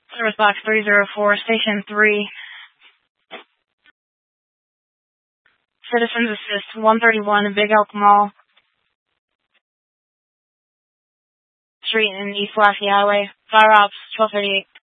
Service Box 304, Station 3. Citizens Assist, 131 Big Elk Mall Street in East Lasky Highway. Fire Ops, 1238.